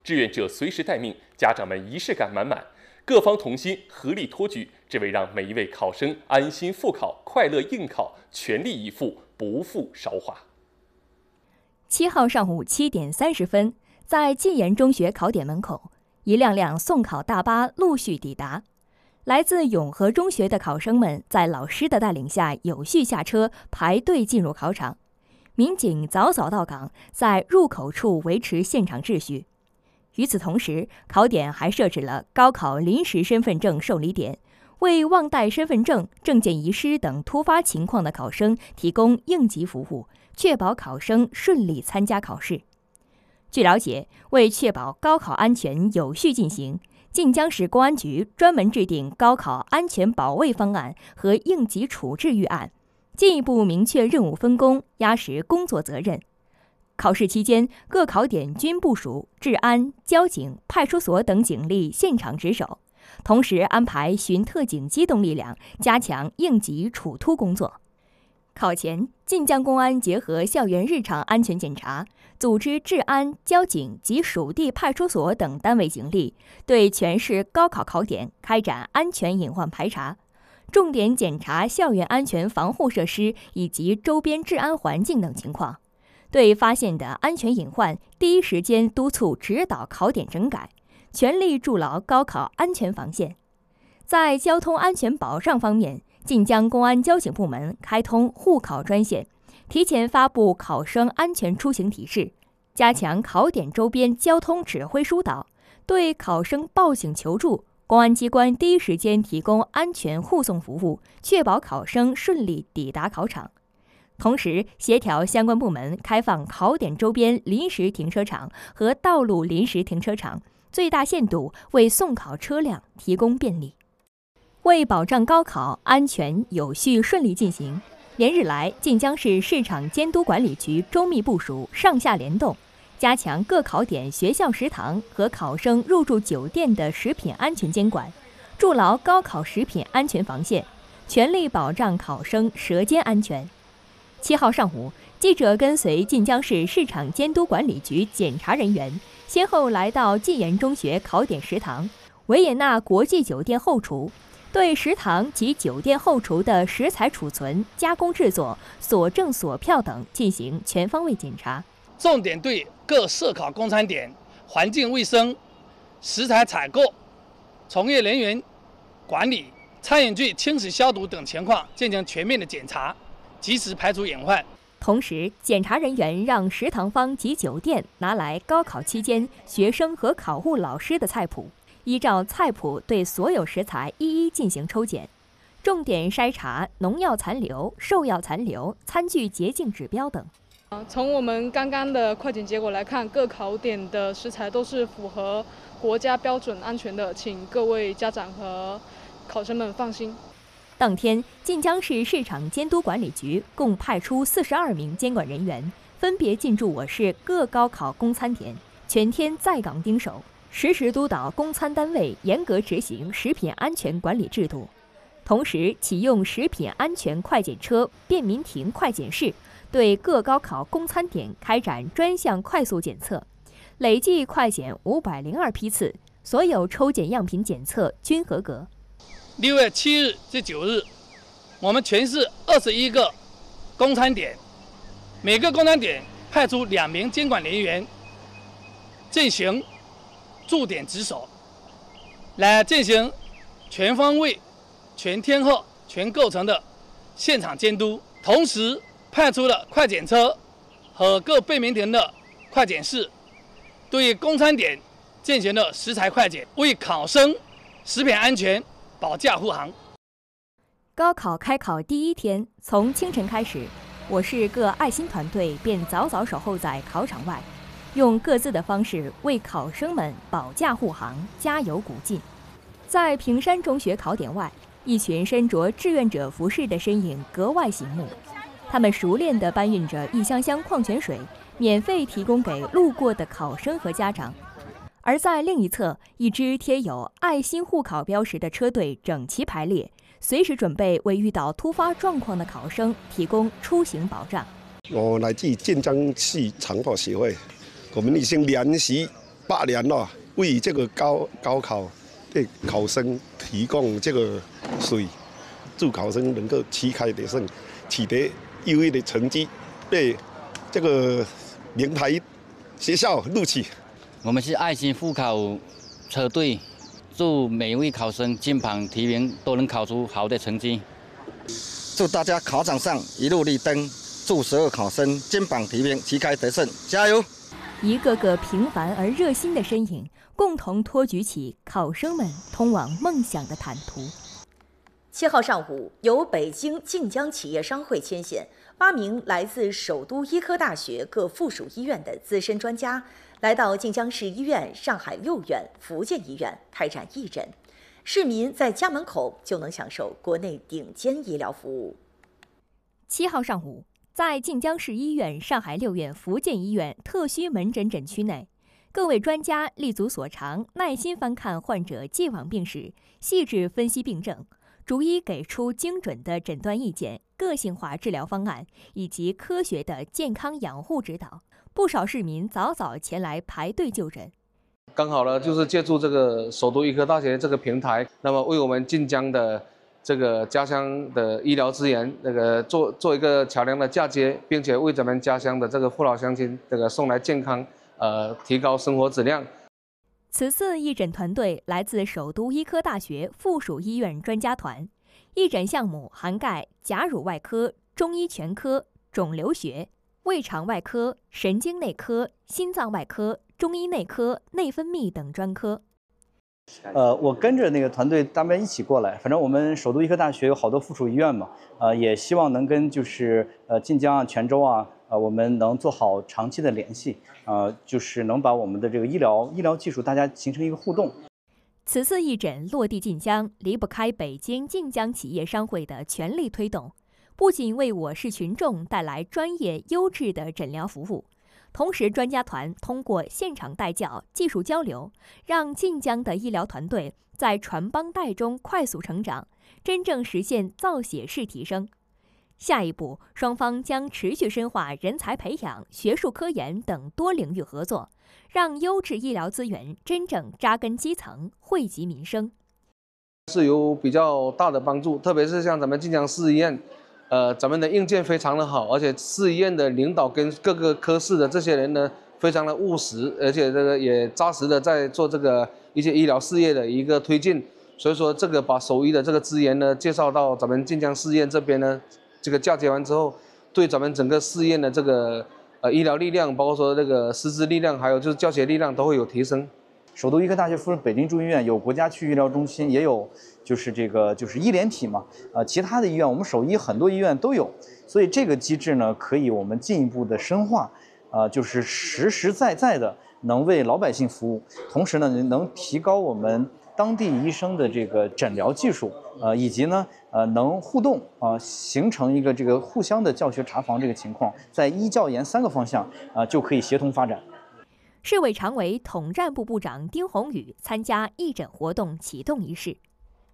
志愿者随时待命，家长们仪式感满满，各方同心，合力托举，只为让每一位考生安心复考、快乐应考，全力以赴，不负韶华。 7号上午7点30分，在晋言中学考点门口，一辆辆送考大巴陆续抵达。来自永和中学的考生们在老师的带领下有序下车，排队进入考场。民警早早到岗，在入口处维持现场秩序。与此同时，考点还设置了高考临时身份证受理点，为忘带身份证、证件遗失等突发情况的考生提供应急服务，确保考生顺利参加考试。据了解，为确保高考安全有序进行，晋江市公安局专门制定高考安全保卫方案和应急处置预案，进一步明确任务分工，压实工作责任。考试期间，各考点均部署治安、交警、派出所等警力现场值守，同时安排巡特警机动力量加强应急处突工作。考前，晋江公安结合校园日常安全检查，组织治安、交警及属地派出所等单位警力，对全市高考考点开展安全隐患排查，重点检查校园安全防护设施以及周边治安环境等情况。对发现的安全隐患，第一时间督促指导考点整改，全力筑牢高考安全防线。在交通安全保障方面，晋江公安交警部门开通护考专线，提前发布考生安全出行提示，加强考点周边交通指挥疏导，对考生报警求助，公安机关第一时间提供安全护送服务，确保考生顺利抵达考场。同时，协调相关部门开放考点周边临时停车场和道路临时停车场，最大限度为送考车辆提供便利。为保障高考安全有序顺利进行，连日来，晋江市市场监督管理局周密部署，上下联动，加强各考点学校食堂和考生入住酒店的食品安全监管，筑牢高考食品安全防线，全力保障考生舌尖安全。7号上午，记者跟随晋江市市场监督管理局检查人员，先后来到晋言中学考点食堂、维也纳国际酒店后厨，对食堂及酒店后厨的食材储存、加工制作、所证所票等进行全方位检查， 重点对各涉考供餐点环境卫生、食材采购、从业人员管理、餐饮具清洗消毒等情况进行全面的检查，及时排除隐患。 同时，检查人员让食堂方及酒店拿来高考期间学生和考务老师的菜谱，依照菜谱对所有食材一一进行抽检，重点筛查农药残留、兽药残留、餐具洁净指标等。 从我们刚刚的快检结果来看，各考点的食材都是符合国家标准安全的，请各位家长和考生们放心。 当天，晋江市市场监督管理局共派出42名监管人员，分别进驻我市各高考供餐点，全天在岗盯守，实时督导供餐单位严格执行食品安全管理制度。同时，启用食品安全快检车、便民亭快检室，对各高考供餐点开展专项快速检测，累计快检502批次，所有抽检样品检测均合格。 6月7日至9日，我们全市21个供餐点，每个供餐点派出2名监管人员进行驻点值守，来进行全方位、全天候、全构成的现场监督。同时，派出了快检车和各便民亭的快检室，对供餐点进行了食材快检，为考生食品安全保驾护航。 高考开考第一天，从清晨开始，我市各爱心团队便早早守候在考场外，用各自的方式为考生们保驾护航、加油鼓劲。在平山中学考点外，一群身着志愿者服饰的身影格外醒目，他们熟练地搬运着一箱箱矿泉水，免费提供给路过的考生和家长。而在另一侧，一支贴有爱心护考标识的车队整齐排列，随时准备为遇到突发状况的考生提供出行保障。 我来自晋江市长跑协会，我们已经连续 8年了，为这个高考的考生提供这个水，祝考生能够旗开得胜，取得优异的成绩，被这个名牌学校录取。 我们是爱心复考车队，祝每一位考生金榜题名，都能考出好的成绩。 祝大家考场上一路绿灯，祝所有考生金榜题名，旗开得胜，加油！ 一个个平凡而热心的身影，共同托举起考生们通往梦想的坦途。 7号上午，由北京晋江企业商会牵线，8名来自首都医科大学各附属医院的资深专家，来到晋江市医院、上海6院、福建医院开展义诊。市民在家门口就能享受国内顶尖医疗服务。 7号上午，在晋江市医院、上海6院、福建医院特需门诊诊区内，各位专家立足所长，耐心翻看患者既往病史，细致分析病症，逐一给出精准的诊断意见、个性化治疗方案以及科学的健康养护指导。不少市民早早前来排队就诊。 刚好呢，就是借助这个首都医科大学这个平台，那么为我们晋江的这个家乡的医疗资源，做一个桥梁的嫁接，并且为咱们家乡的这个父老乡亲送来健康，提高生活质量。 此次义诊团队来自首都医科大学附属医院专家团，义诊项目涵盖甲乳外科、中医全科、肿瘤学、胃肠外科、神经内科、心脏外科、中医内科、内分泌等专科。 我跟着那个团队大家一起过来，反正我们首都医科大学有好多附属医院嘛，也希望能跟晋江啊、泉州啊，我们能做好长期的联系，就是能把我们的这个医疗技术大家形成一个互动。 此次义诊落地晋江，离不开北京晋江企业商会的全力推动，不仅为我市群众带来专业优质的诊疗服务，同时专家团通过现场带教、技术交流，让晋江的医疗团队在传帮带中快速成长，真正实现造血式提升。下一步，双方将持续深化人才培养、学术科研等多领域合作，让优质医疗资源真正扎根基层，惠及民生。 是有比较大的帮助，特别是像咱们晋江市医院，咱们的硬件非常的好，而且市医院的领导跟各个科室的这些人呢，非常的务实，而且也扎实的在做一些医疗事业的一个推进。所以说，把首医的这个资源呢，介绍到咱们晋江市医院这边呢，嫁接完之后，对咱们整个市院的医疗力量，包括说师资力量，还有就是教学力量都会有提升。 首都医科大学附属北京中医院有国家区医疗中心，也有就是医联体嘛，其他的医院我们首医很多医院都有，所以这个机制呢，可以我们进一步的深化，就是实实在在的能为老百姓服务，同时呢能提高我们当地医生的这个诊疗技术，以及呢能互动形成一个互相的教学查房这个情况，在医教研3个方向就可以协同发展。 市委常委、统战部部长丁宏宇参加义诊活动启动仪式。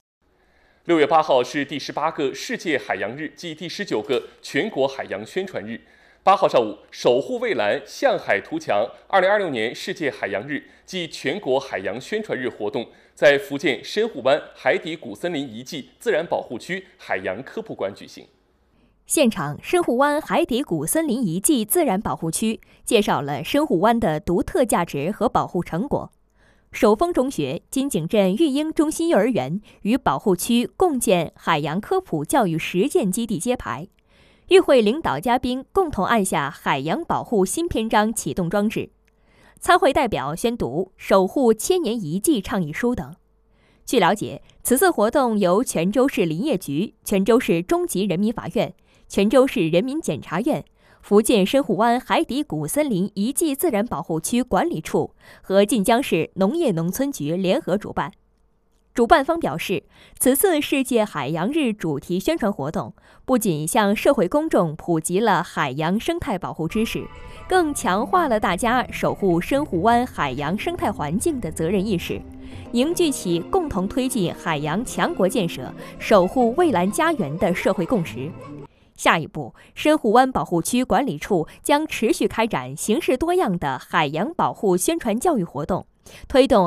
6月8号是第18个世界海洋日暨第19个全国海洋宣传日。8号上午，守护蔚蓝，向海图强2026年世界海洋日暨全国海洋宣传日活动在福建深湖湾海底古森林遗迹自然保护区海洋科普馆举行。 现场，深湖湾海底古森林遗迹自然保护区介绍了深湖湾的独特价值和保护成果。首峰中学、金井镇育婴中心幼儿园与保护区共建海洋科普教育实践基地揭牌，与会领导嘉宾共同按下海洋保护新篇章启动装置。参会代表宣读守护千年遗迹倡议书等。据了解，此次活动由泉州市林业局、泉州市中级人民法院、泉州市人民检察院、福建深湖湾海底古森林遗迹自然保护区管理处和晋江市农业农村局联合主办。主办方表示，此次世界海洋日主题宣传活动不仅向社会公众普及了海洋生态保护知识，更强化了大家守护深湖湾海洋生态环境的责任意识，凝聚起共同推进海洋强国建设、守护蔚蓝家园的社会共识。 下一步，深湖湾保护区管理处将持续开展形式多样的海洋保护宣传教育活动，推动